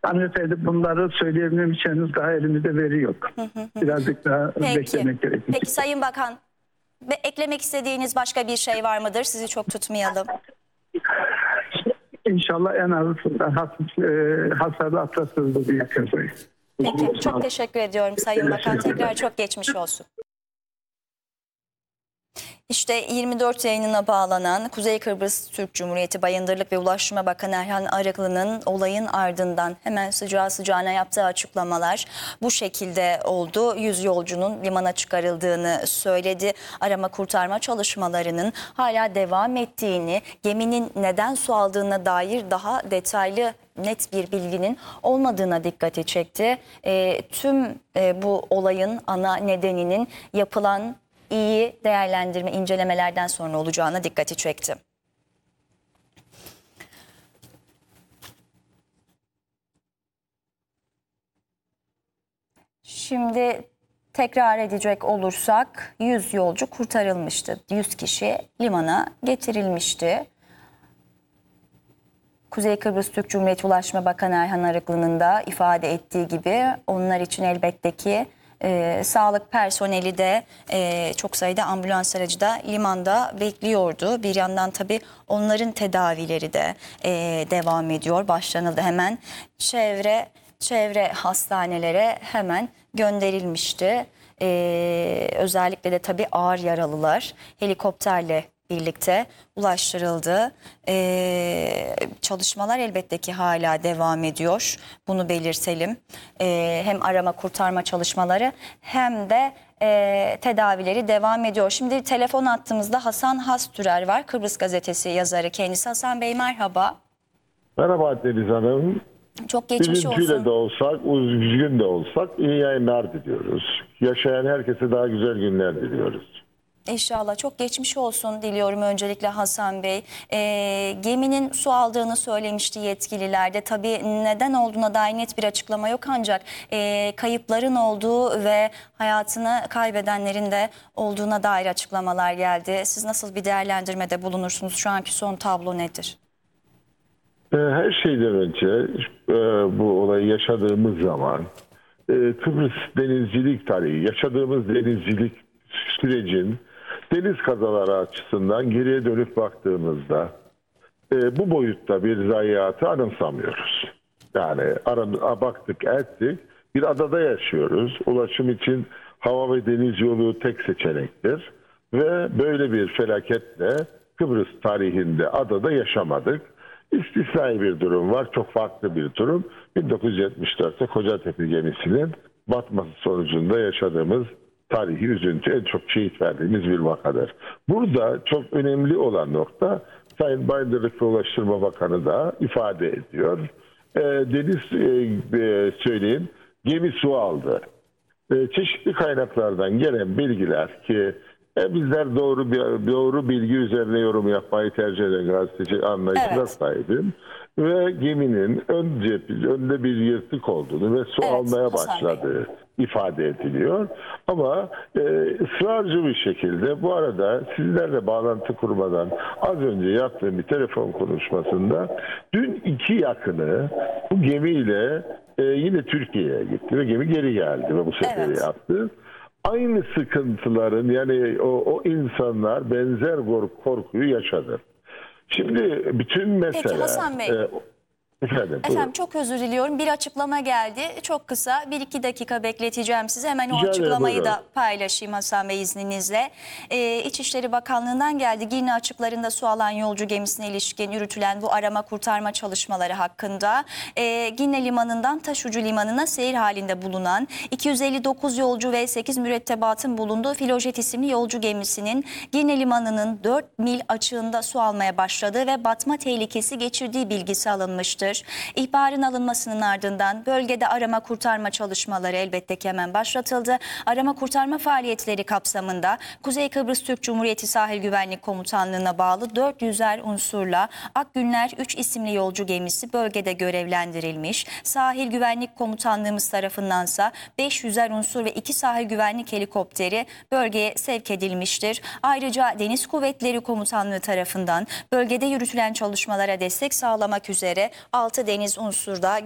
hanımefendi bunları söyleyebilmem için henüz daha elimizde veri yok. Birazcık daha beklemek gerekiyor. Peki Sayın Bakan, eklemek istediğiniz başka bir şey var mıdır? Sizi çok tutmayalım. İnşallah en azından hasarlı atlatıldı diye kazayı. Peki, çok teşekkür ediyorum Sayın Bakan. Tekrar çok geçmiş olsun. İşte 24 yayınına bağlanan Kuzey Kıbrıs Türk Cumhuriyeti Bayındırlık ve Ulaştırma Bakanı Erhan Arıklı'nın olayın ardından hemen sıcağı sıcağına yaptığı açıklamalar bu şekilde oldu. 100 yolcunun limana çıkarıldığını söyledi. Arama kurtarma çalışmalarının hala devam ettiğini, geminin neden su aldığına dair daha detaylı net bir bilginin olmadığına dikkati çekti. Tüm bu olayın ana nedeninin yapılan iyi değerlendirme, incelemelerden sonra olacağına dikkati çekti. Şimdi tekrar edecek olursak 100 yolcu kurtarılmıştı. 100 kişi limana getirilmişti. Kuzey Kıbrıs Türk Cumhuriyeti Ulaştırma Bakanı Erhan Arıklı'nın da ifade ettiği gibi onlar için elbette ki sağlık personeli de çok sayıda ambulans aracı da limanda bekliyordu. Bir yandan tabii onların tedavileri de devam ediyor. Başlanıldı hemen. Çevre hastanelere hemen gönderilmişti. Özellikle de tabii ağır yaralılar helikopterle birlikte ulaştırıldı. Çalışmalar elbette ki hala devam ediyor. Bunu belirtelim. Hem arama kurtarma çalışmaları hem de tedavileri devam ediyor. Şimdi telefon hattımızda Hasan Hastürer var. Kıbrıs Gazetesi yazarı kendisi. Hasan Bey merhaba. Merhaba Deniz Hanım. Çok geçmiş olsun. Üzüntüyle de olsak, üzgün de olsak iyi yayınlar diliyoruz. Yaşayan herkese daha güzel günler diliyoruz. İnşallah çok geçmiş olsun diliyorum öncelikle Hasan Bey. Geminin su aldığını söylemişti yetkililer de. Tabii neden olduğuna dair net bir açıklama yok ancak kayıpların olduğu ve hayatını kaybedenlerin de olduğuna dair açıklamalar geldi. Siz nasıl bir değerlendirmede bulunursunuz? Şu anki son tablo nedir? Her şeyden önce bu olayı yaşadığımız zaman Kıbrıs denizcilik tarihi, yaşadığımız denizcilik sürecin deniz kazaları açısından geriye dönüp baktığımızda bu boyutta bir zayiatı anımsamıyoruz. Yani baktık ettik, bir adada yaşıyoruz. Ulaşım için hava ve deniz yolu tek seçenektir. Ve böyle bir felaketle Kıbrıs tarihinde adada yaşamadık. İstisnai bir durum var, çok farklı bir durum. 1974'te Kocatepe gemisinin batması sonucunda yaşadığımız tarihi üzüntü, en çok şehit verdiğimiz bir vakadır. Burada çok önemli olan nokta, Sayın Bayındırlık ve Ulaştırma Bakanı da ifade ediyor. Söyleyeyim, gemi su aldı. Çeşitli kaynaklardan gelen bilgiler ki bizler doğru bilgi üzerine yorum yapmayı tercih eden gazeteci anlayışına sahibim. Ve geminin önde bir yırtık olduğunu ve su almaya başladığı ifade ediliyor. Ama ısrarcı bir şekilde bu arada sizlerle bağlantı kurmadan az önce yaptığım bir telefon konuşmasında dün 2 yakını bu gemiyle yine Türkiye'ye gitti ve gemi geri geldi ve bu seferi yaptı. Aynı sıkıntıların yani o insanlar benzer korkuyu yaşadı. Şimdi bütün mesele... Peki Hasan Bey. Efendim çok özür diliyorum. Bir açıklama geldi. Çok kısa 1-2 dakika bekleteceğim sizi. Hemen o açıklamayı da paylaşayım Hasan Bey izninizle. İçişleri Bakanlığı'ndan geldi. Girne açıklarında su alan yolcu gemisine ilişkin yürütülen bu arama kurtarma çalışmaları hakkında Girne Limanı'ndan Taşucu Limanı'na seyir halinde bulunan 259 yolcu ve 8 mürettebatın bulunduğu Filojet isimli yolcu gemisinin Girne Limanı'nın 4 mil açığında su almaya başladığı ve batma tehlikesi geçirdiği bilgisi alınmıştır. İhbarın alınmasının ardından bölgede arama kurtarma çalışmaları elbette ki hemen başlatıldı. Arama kurtarma faaliyetleri kapsamında Kuzey Kıbrıs Türk Cumhuriyeti Sahil Güvenlik Komutanlığı'na bağlı 400'er unsurla Akgünler 3 isimli yolcu gemisi bölgede görevlendirilmiş. Sahil Güvenlik Komutanlığımız tarafındansa 500'er unsur ve 2 sahil güvenlik helikopteri bölgeye sevk edilmiştir. Ayrıca Deniz Kuvvetleri Komutanlığı tarafından bölgede yürütülen çalışmalara destek sağlamak üzere 6 deniz unsurda